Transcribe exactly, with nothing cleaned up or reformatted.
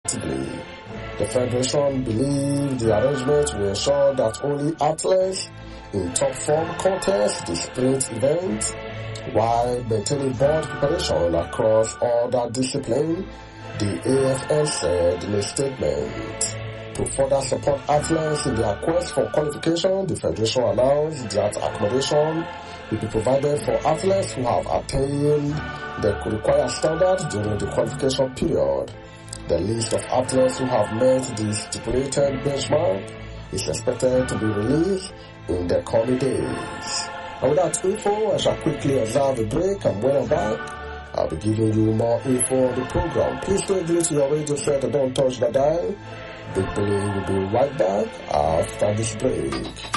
effectively. The Federation believes the arrangement will ensure that only athletes in top form contest the sprint event, while maintaining board preparation across all that discipline, the A F L said in a statement. To further support athletes in their quest for qualification, the Federation announced that accommodation will be provided for athletes who have attained the required standards during the qualification period. The list of athletes who have met the stipulated benchmark is expected to be released in the coming days. And with that info, I shall quickly observe a break, and when I'm back, I'll be giving you more info on the program. Please stay glued to your radio set and don't touch the dial. Big Billy will be right back after this break.